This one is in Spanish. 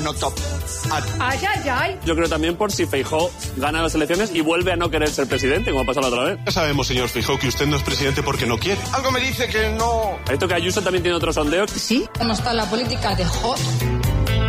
No top. Ay, ay, ay. Yo creo también por si Feijóo gana las elecciones y vuelve a no querer ser presidente, como ha pasado la otra vez. Ya sabemos, señor Feijóo, que usted no es presidente porque no quiere. Algo me dice que no. Esto que Ayuso también tiene otro sondeo. Sí. ¿Cómo está la política de hot?